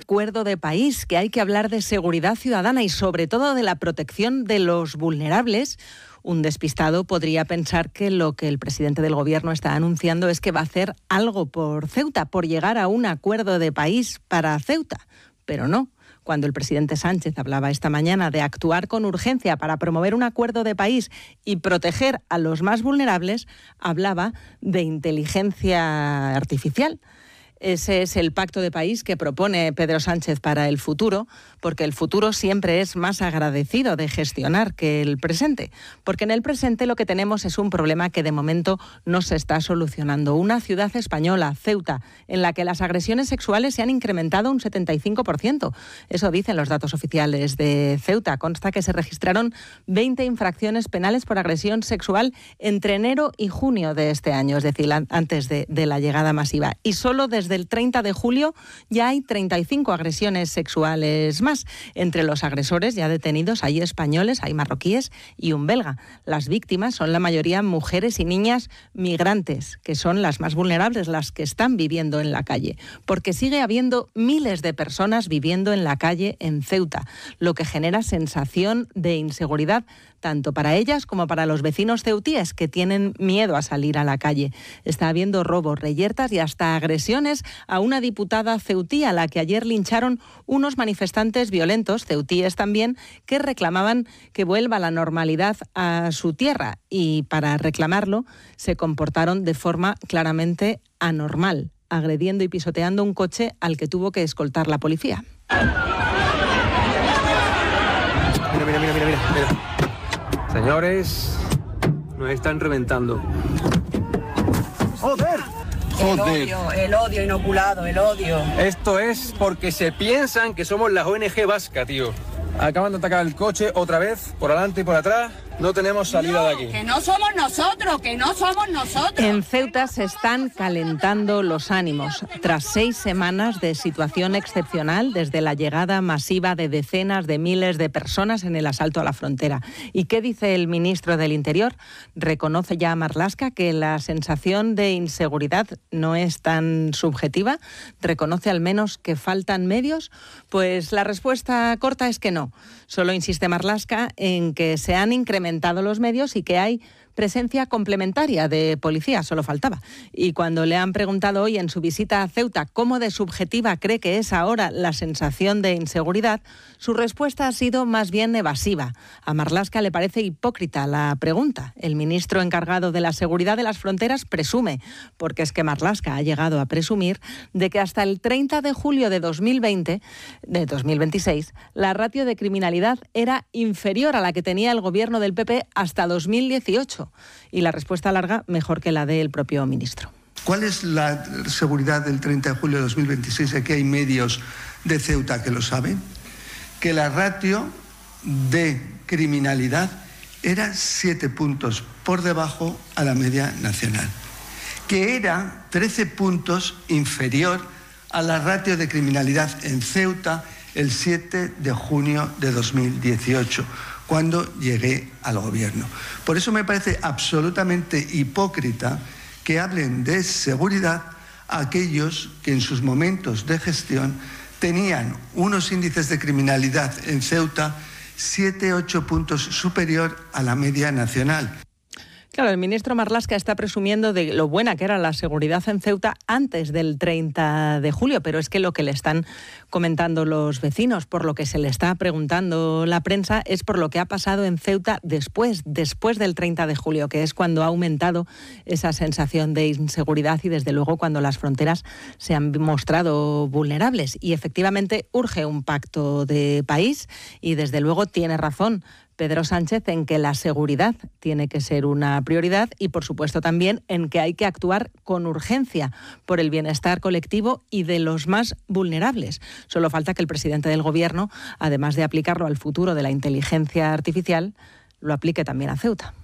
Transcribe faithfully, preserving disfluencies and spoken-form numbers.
acuerdo de país, que hay que hablar de seguridad ciudadana y sobre todo de la protección de los vulnerables. Un despistado podría pensar que lo que el presidente del Gobierno está anunciando es que va a hacer algo por Ceuta, por llegar a un acuerdo de país para Ceuta. Pero no. Cuando el presidente Sánchez hablaba esta mañana de actuar con urgencia para promover un acuerdo de país y proteger a los más vulnerables, hablaba de inteligencia artificial. Ese es el pacto de país que propone Pedro Sánchez para el futuro, porque el futuro siempre es más agradecido de gestionar que el presente. Porque en el presente lo que tenemos es un problema que de momento no se está solucionando. Una ciudad española, Ceuta, en la que las agresiones sexuales se han incrementado un setenta y cinco por ciento. Eso dicen los datos oficiales de Ceuta. Consta que se registraron veinte infracciones penales por agresión sexual entre enero y junio de este año, es decir, antes de, de la llegada masiva. Y solo desde Desde el treinta de julio ya hay treinta y cinco agresiones sexuales más. Entre los agresores ya detenidos hay españoles, hay marroquíes y un belga. Las víctimas son la mayoría mujeres y niñas migrantes, que son las más vulnerables, las que están viviendo en la calle. Porque sigue habiendo miles de personas viviendo en la calle en Ceuta, lo que genera sensación de inseguridad tanto para ellas como para los vecinos ceutíes, que tienen miedo a salir a la calle. Está habiendo robos, reyertas y hasta agresiones a una diputada ceutí a la que ayer lincharon unos manifestantes violentos, ceutíes también, que reclamaban que vuelva la normalidad a su tierra, y para reclamarlo se comportaron de forma claramente anormal, agrediendo y pisoteando un coche al que tuvo que escoltar la policía. Mira, mira, mira, mira, mira. Señores, nos están reventando. ¡Joder! ¡Joder! El odio, el odio inoculado, el odio. Esto es porque se piensan que somos la O N G vasca, tío. Acaban de atacar el coche otra vez, por adelante y por atrás. No tenemos salida no, de aquí. Que no somos nosotros, que no somos nosotros. En Ceuta se están calentando los ánimos. Tras seis semanas de situación excepcional, desde la llegada masiva de decenas de miles de personas en el asalto a la frontera. ¿Y qué dice el ministro del Interior? Reconoce ya a Marlaska que la sensación de inseguridad no es tan subjetiva. ¿Reconoce al menos que faltan medios? Pues la respuesta corta es que no. Solo insiste Marlaska en que se han incrementado los medios y que hay presencia complementaria de policía, solo faltaba. Y cuando le han preguntado hoy en su visita a Ceuta cómo de subjetiva cree que es ahora la sensación de inseguridad, su respuesta ha sido más bien evasiva. A Marlaska le parece hipócrita la pregunta. El ministro encargado de la seguridad de las fronteras presume, porque es que Marlaska ha llegado a presumir, de que hasta el treinta de julio de dos mil veinte, de dos mil veintiséis, la ratio de criminalidad era inferior a la que tenía el gobierno del P P hasta dos mil dieciocho. Y la respuesta larga mejor que la del propio ministro. ¿Cuál es la seguridad del treinta de julio de dos mil veintiséis? Aquí hay medios de Ceuta que lo saben. Que la ratio de criminalidad era siete puntos por debajo a la media nacional. Que era trece puntos inferior a la ratio de criminalidad en Ceuta el siete de junio de dos mil dieciocho. Cuando llegué al gobierno. Por eso me parece absolutamente hipócrita que hablen de seguridad a aquellos que en sus momentos de gestión tenían unos índices de criminalidad en Ceuta siete, ocho puntos superior a la media nacional. Claro, el ministro Marlaska está presumiendo de lo buena que era la seguridad en Ceuta antes del treinta de julio, pero es que lo que le están comentando los vecinos, por lo que se le está preguntando la prensa, es por lo que ha pasado en Ceuta después, después del treinta de julio, que es cuando ha aumentado esa sensación de inseguridad y desde luego cuando las fronteras se han mostrado vulnerables. Y efectivamente urge un pacto de país y desde luego tiene razón Pedro Sánchez en que la seguridad tiene que ser una prioridad y, por supuesto, también en que hay que actuar con urgencia por el bienestar colectivo y de los más vulnerables. Solo falta que el presidente del Gobierno, además de aplicarlo al futuro de la inteligencia artificial, lo aplique también a Ceuta.